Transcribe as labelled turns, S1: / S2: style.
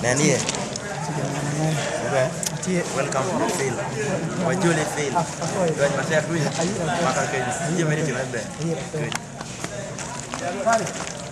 S1: Nani? Welcome to Phil. Wajuli Phil. Tuan masih aku ya. Makan ke. Dia mari tu ada. Good.